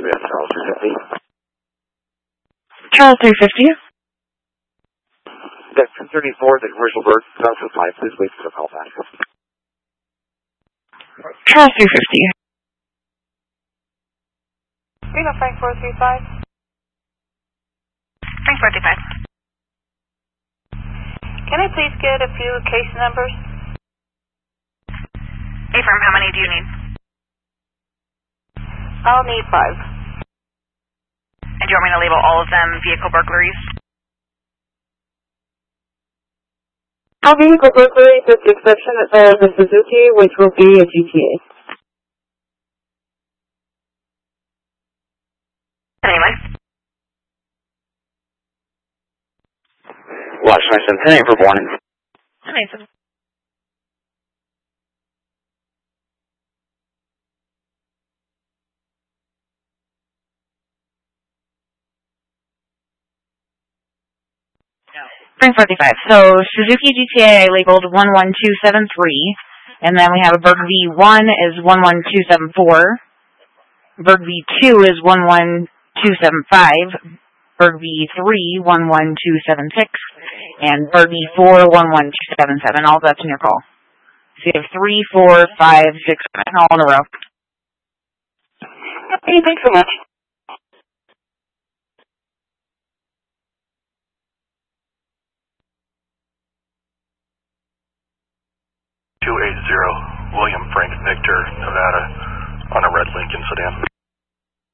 CBS Charles 350. Charles 350. That's 1034, the commercial bird, Southwest 5, please wait for the call back. Charles 350. Reno Frank 435. Frank 435. Can I please get a few case numbers? Affirm, how many do you need? I'll need 5. And do you want me to label all of them vehicle burglaries? All vehicle burglaries with the exception of the Suzuki, which will be a GTA. Anyway. Washington, 10 for morning. Amazing. Frank 45. So Suzuki GTA labeled 11273, and then we have a Berg V1 is 11274, Berg V2 is 11275, Berg V3 11276, and Berg V4 11277. All that's in your call. So you have 3, 4, 5, 6, all in a row. Hey, thanks so much. William Frank Victor, Nevada, on a red Lincoln sedan.